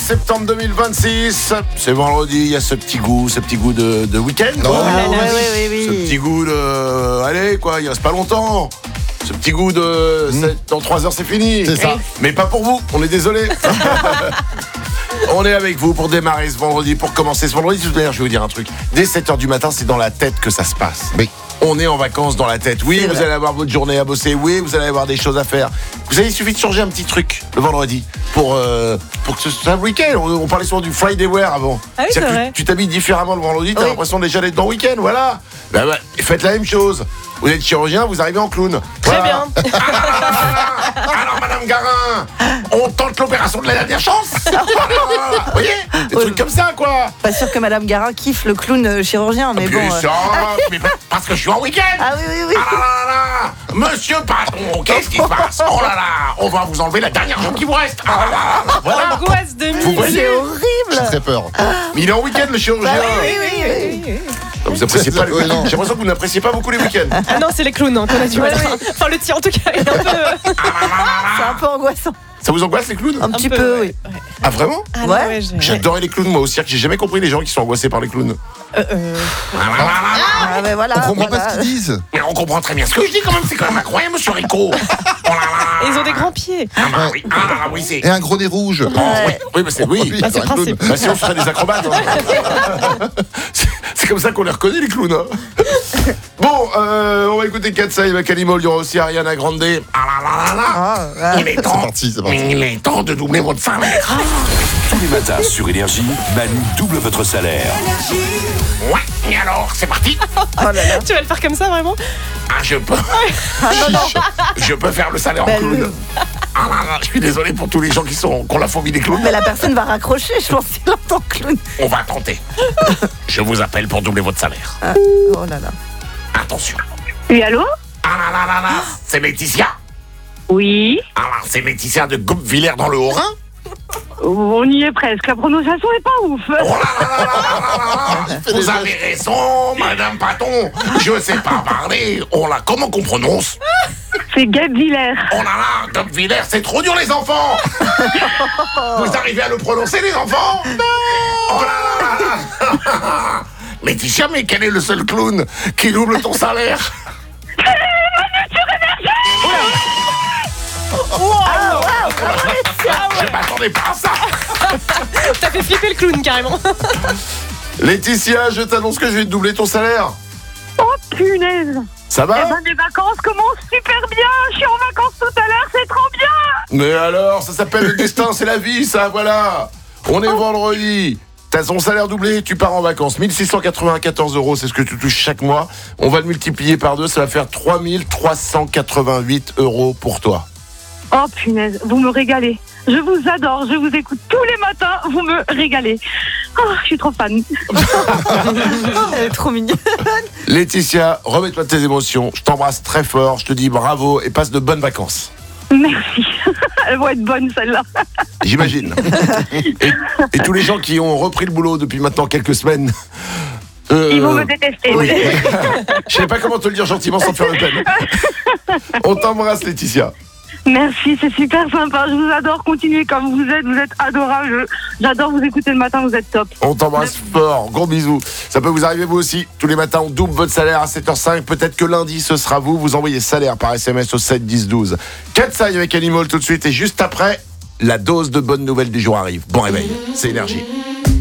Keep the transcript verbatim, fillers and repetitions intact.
septembre deux mille vingt-six. C'est vendredi, il y a ce petit goût, ce petit goût de, de week-end. Oh, quoi. oui, oui, oui, oui. Ce petit goût de... Allez, quoi, il reste pas longtemps. Ce petit goût de... Mmh. c'est- Dans trois heures, c'est fini. C'est ça. Mais pas pour vous, on est désolé. On est avec vous pour démarrer ce vendredi, pour commencer ce vendredi. De toute manière, je vais vous dire un truc. Dès sept heures du matin, c'est dans la tête que ça se passe. Oui. On est en vacances dans la tête. Oui, C'est vous vrai. allez avoir votre journée à bosser. Oui, vous allez avoir des choses à faire. Vous savez, il suffit de changer un petit truc le vendredi pour, euh, pour que ce soit un week-end. On, on parlait souvent du Friday wear avant. Ah oui, C'est-à-dire c'est que vrai. Tu tu t'habilles différemment le vendredi, t'as Oui. l'impression déjà d'être dans le week-end, voilà. Ben, ben, faites la même chose. Vous êtes chirurgien, vous arrivez en clown. Très Voilà. bien. Alors, Madame Garin, on tente l'opération de la dernière chance. Voilà. Vous voyez, des Oui. trucs comme ça, quoi. Pas sûr que Madame Garin kiffe le clown euh, chirurgien, mais Puis bon. euh, ça, mais pa- parce que je suis en week-end. Ah oui, oui, oui. Ah là là là là. Monsieur patron, qu'est-ce qui se passe? Oh là là, on va vous enlever la dernière jambe qui vous reste. Ah là là là. Voilà. Angoisse de Vous mille. voyez, C'est J'ai horrible. très peur. mais il est en week-end le chirurgien. Bah oui, oui, oui, oui. Vous appréciez pas les... Oui, non. J'ai l'impression que vous n'appréciez pas beaucoup les week-ends. Ah non, c'est les clowns hein, qu'on a du mal. Ouais, Enfin, le tien en tout cas, il est un peu. euh, C'est un peu angoissant. Ça vous angoisse les clowns? Un petit peu, peu, ouais. oui. Ah vraiment? Ah non, Ouais. ouais, j'ai- J'adorais les clowns moi au cirque. J'ai jamais compris les gens qui sont angoissés par les clowns. Euh, euh, Ah, ben voilà. On comprend voilà. pas ce qu'ils disent. Mais on comprend très bien ce que je dis quand même. C'est quand même incroyable, monsieur Rico. Oh là là. Et ils ont des grands pieds. Ah bah oui, ah oui c'est. Et un gros nez rouge. Oh, oui, oui, bah c'est oui. Oui, Bah, c'est le un clown. principe. Bah sinon, ce serait des acrobates. hein. C'est- C'est comme ça qu'on les reconnaît, les clowns. hein. Bon, euh, on va écouter Katsai avec Animal. Il y aura aussi Ariana Grande. Ah là là là là. Ah, ah. Il est C'est temps. parti, c'est parti. Il est temps de doubler votre salaire. Tous les matins sur Énergie, Manu double votre salaire. Ouais, et alors, c'est parti. Oh là là. Tu vas le faire comme ça vraiment? Ah, je peux. Ah non, non. Je peux faire le salaire en Ben, clown. le- Ah là là, je suis désolé pour tous les gens qui sont qui ont la phobie des clowns. Mais la personne va raccrocher, je pense qu'il entend clown. On va tenter. Je vous appelle pour doubler votre salaire. Ah, oh là là. Attention. Oui, allô? Ah là là là là, c'est Laetitia. Oui, Ah là, c'est Laetitia de Goupvillers dans le Haut-Rhin. on y est presque. La prononciation est pas ouf. Oh là là là là là là là. Vous avez raison, Madame Paton. Je sais pas parler. Oh là, comment qu'on prononce? C'est Gabe Villers. Oh là là, Goupvillers, c'est trop dur les enfants. Vous arrivez à le prononcer les enfants? Oh là là là là. Laetitia, mais quel est le seul clown qui double ton salaire? Ah, waouh, bravo, Laetitia. Je m'attendais pas à ça. T'as fait flipper le clown carrément. Laetitia, je t'annonce que je vais te doubler ton salaire. Oh punaise. Ça Eh va? ben, les vacances commencent super bien. Je suis en vacances tout à l'heure, c'est trop bien. Mais alors, ça s'appelle le destin, c'est la vie, ça, voilà. On est vendredi. T'as ton salaire doublé, tu pars en vacances. mille six cent quatre-vingt-quatorze euros, c'est ce que tu touches chaque mois. On va le multiplier par deux, ça va faire trois mille trois cent quatre-vingt-huit euros pour toi. Oh punaise, vous me régalez. Je vous adore, je vous écoute tous les matins, vous me régalez. Oh, je suis trop fan. Elle est trop mignonne. Laetitia, remets-toi de tes émotions. Je t'embrasse très fort, je te dis bravo et passe de bonnes vacances. Merci. Elles vont être bonnes celles-là. J'imagine. et, et tous les gens qui ont repris le boulot depuis maintenant quelques semaines. euh, Ils vont me détester. Oui. Je sais pas comment te le dire gentiment sans te faire de peine. On t'embrasse, Laetitia. Merci, c'est super sympa. Je vous adore. Continuez comme vous êtes. Vous êtes adorables. Je- J'adore vous écouter le matin. Vous êtes top. On t'embrasse fort, gros bisous. Ça peut vous arriver vous aussi. Tous les matins, on double votre salaire à sept heures cinq. Peut-être que lundi, ce sera vous. Vous envoyez salaire par S M S au sept dix douze. Katsai avec Animal tout de suite. Et juste après, la dose de bonnes nouvelles du jour arrive. Bon réveil, c'est Énergie.